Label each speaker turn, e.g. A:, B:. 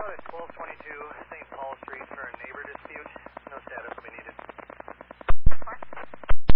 A: at 1222 St. Paul Street for a neighbor dispute. No status will be needed.
B: 10-4.